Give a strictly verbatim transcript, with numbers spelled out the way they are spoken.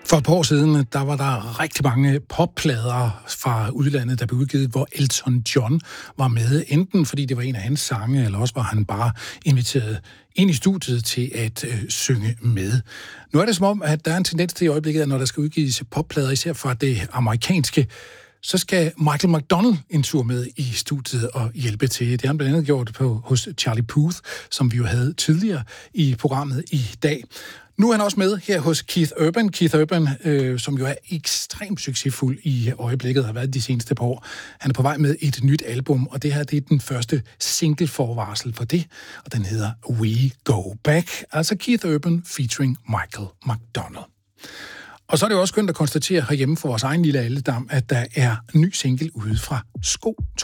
For et par år siden, der var der rigtig mange popplader fra udlandet, der blev udgivet, hvor Elton John var med. Enten fordi det var en af hans sange, eller også var han bare inviteret ind i studiet til at øh, synge med. Nu er det som om, at der er en tendens til i øjeblikket, at når der skal udgives popplader, især fra det amerikanske, så skal Michael McDonald en tur med i studiet og hjælpe til. Det har han blandt andet gjort på, hos Charlie Puth, som vi jo havde tidligere i programmet i dag. Nu er han også med her hos Keith Urban. Keith Urban, øh, som jo er ekstremt succesfuld i øjeblikket, har været de seneste par år. Han er på vej med et nyt album, og det her det er den første single-forvarsel for det, og den hedder We Go Back. Altså Keith Urban featuring Michael McDonald. Og så er det jo også skønt at konstatere herhjemme for vores egen lille alledam, at der er en ny single ude fra Sko